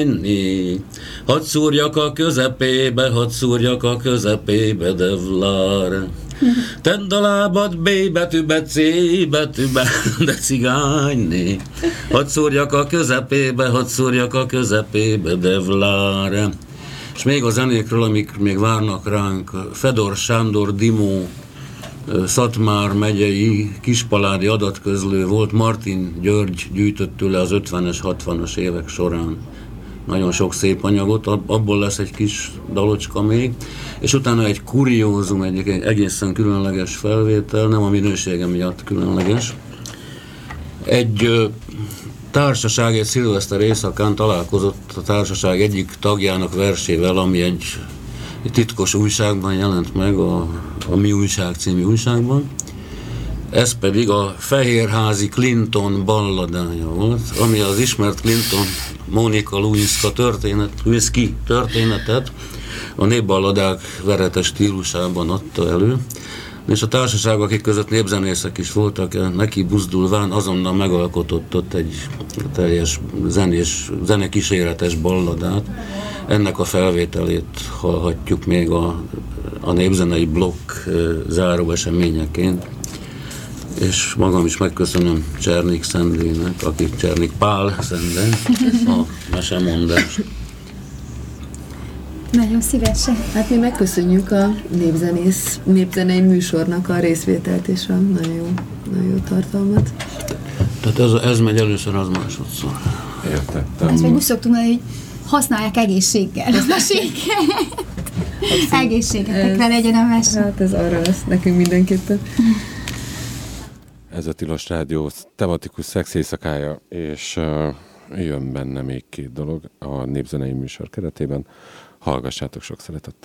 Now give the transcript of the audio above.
Hadd szúrjak a közepébe, hadd szúrjak a közepébe, de Vláre. Tedd a lábad B betűbe, C betűbe, de cigányné. Hadd szúrjak a közepébe, hadd szúrjak a közepébe, de Vláre. És még a zenékről, amik még várnak ránk, Fedor Sándor Dimó, Szatmár megyei kispaládi adatközlő volt, Martin György gyűjtött tőle az 50-es, 60-as évek során nagyon sok szép anyagot, abból lesz egy kis dalocska még, és utána egy kuriózum, egy egészen különleges felvétel, nem a minősége miatt különleges. Egy társaság egy szilveszter éjszakán találkozott a társaság egyik tagjának versével, ami egy titkos újságban jelent meg, a Mi Újság című újságban. Ez pedig a Fehérházi Clinton balladája volt, ami az ismert Clinton Monica Lewinsky történetet a népballadák veretes stílusában adta elő, és a társaság, akik között népzenészek is voltak, neki buzdulván azonnal megalkotott ott egy teljes zenekíséretes balladát. Ennek a felvételét hallhatjuk még a népzenei blokk záró eseményeként. És magam is megköszönöm Csernik Szendének, aki Csernik Pál Szende, a mesemondást. Nagyon szívesen. Hát mi megköszönjük a népzenei műsornak a részvételt és a nagyon jó tartalmat. Tehát ez megy először, az másodszor. Értettem. Ezt meg úgy szoktunk mondani, hogy használják egészséggel ezt a séget. Egészségetekre legyen a mese. Hát ez arra lesz nekünk mindenképpen. Ez a Tilos Rádió tematikus szex éjszakája, és jön benne még két dolog a népzenei műsor keretében. Hallgassátok sok szeretettel.